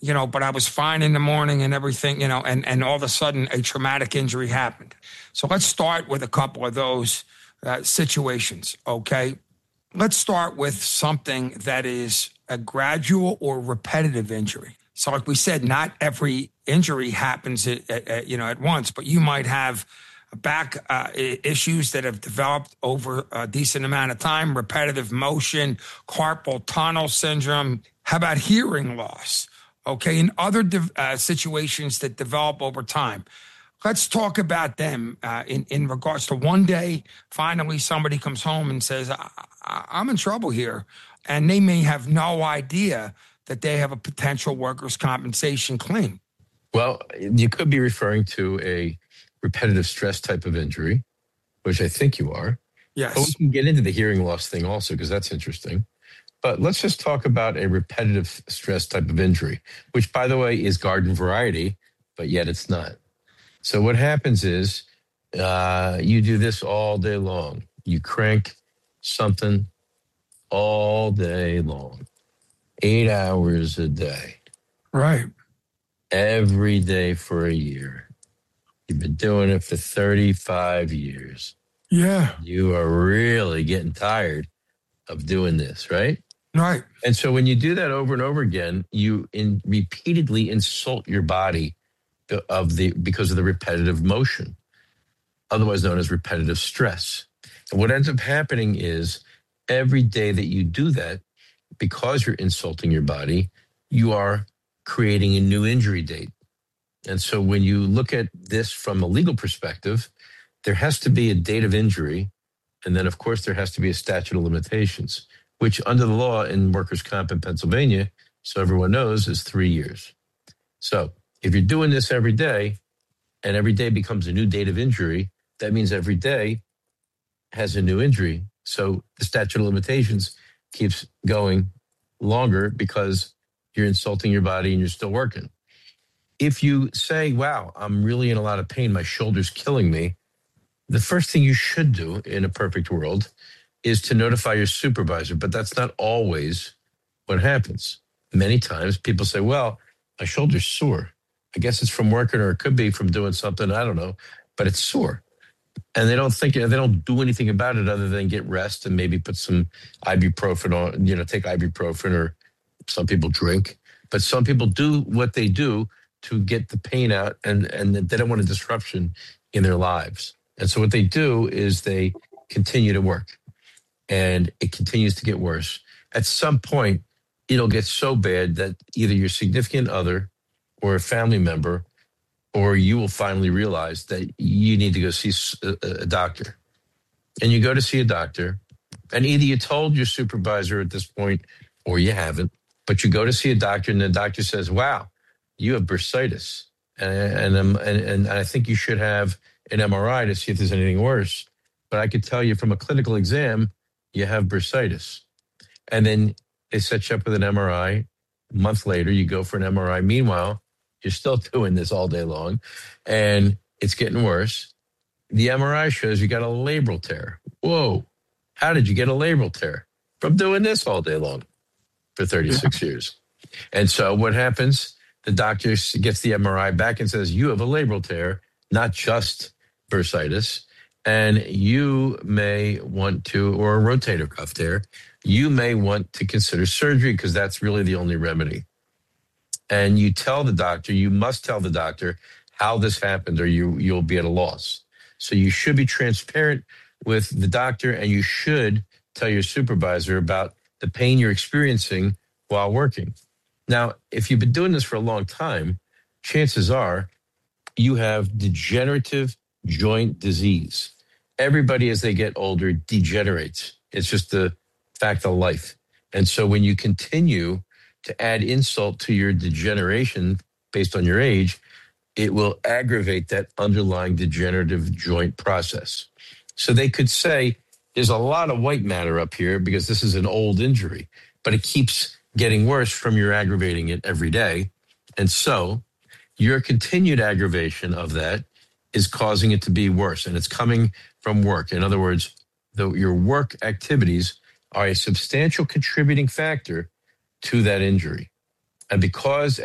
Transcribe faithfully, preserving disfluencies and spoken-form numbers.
you know, but I was fine in the morning and everything, you know, and, and all of a sudden a traumatic injury happened. So let's start with a couple of those uh, situations, okay? Let's start with something that is a gradual or repetitive injury. So like we said, not every injury happens at, at, you know, at once, but you might have back uh, issues that have developed over a decent amount of time, repetitive motion, carpal tunnel syndrome. How about hearing loss? Okay, and other de- uh, situations that develop over time. Let's talk about them uh, in, in regards to one day, finally somebody comes home and says, I- I- I'm in trouble here. And they may have no idea that they have a potential workers' compensation claim. Well, you could be referring to a repetitive stress type of injury, which I think you are. Yes. But we can get into the hearing loss thing also, because that's interesting. But let's just talk about a repetitive stress type of injury, which, by the way, is garden variety, but yet it's not. So what happens is uh, you do this all day long. You crank something all day long, eight hours a day. Right. Every day for a year. You've been doing it for thirty-five years. Yeah. You are really getting tired of doing this, right? Right. And so when you do that over and over again, you in repeatedly insult your body of the because of the repetitive motion, otherwise known as repetitive stress. And what ends up happening is every day that you do that, because you're insulting your body, you are creating a new injury date. And so when you look at this from a legal perspective, there has to be a date of injury. And then, of course, there has to be a statute of limitations, which under the law in workers' comp in Pennsylvania, so everyone knows, is three years. So if you're doing this every day and every day becomes a new date of injury, that means every day has a new injury. So the statute of limitations keeps going longer because you're insulting your body and you're still working. If you say, wow, I'm really in a lot of pain, my shoulder's killing me, the first thing you should do in a perfect world is to notify your supervisor, but that's not always what happens. Many times people say, well, my shoulder's sore. I guess it's from working, or it could be from doing something, I don't know, but it's sore. And they don't think, they don't do anything about it other than get rest and maybe put some ibuprofen on, you know, take ibuprofen, or some people drink, but some people do what they do to get the pain out, and, and they don't want a disruption in their lives. And so what they do is they continue to work, and it continues to get worse. At some point, it'll get so bad that either your significant other or a family member, or you will finally realize that you need to go see a, a doctor. And you go to see a doctor, and either you told your supervisor at this point or you haven't, but you go to see a doctor, and the doctor says, wow, you have bursitis, and, and, and, and I think you should have an M R I to see if there's anything worse. But I could tell you from a clinical exam, you have bursitis. And then they set you up with an M R I. A month later, you go for an M R I. Meanwhile, you're still doing this all day long, and it's getting worse. The M R I shows you got a labral tear. Whoa, how did you get a labral tear? From doing this all day long for thirty-six yeah. years. And so what happens? The doctor gets the M R I back and says, you have a labral tear, not just bursitis, and you may want to, or a rotator cuff tear, you may want to consider surgery, because that's really the only remedy. And you tell the doctor, you must tell the doctor how this happened, or you, you'll be at a loss. So you should be transparent with the doctor, and you should tell your supervisor about the pain you're experiencing while working. Now, if you've been doing this for a long time, chances are you have degenerative joint disease. Everybody, as they get older, degenerates. It's just the fact of life. And so when you continue to add insult to your degeneration based on your age, it will aggravate that underlying degenerative joint process. So they could say, there's a lot of white matter up here because this is an old injury, but it keeps getting worse from your aggravating it every day. And so your continued aggravation of that is causing it to be worse, and it's coming from work. In other words, the, your work activities are a substantial contributing factor to that injury. And because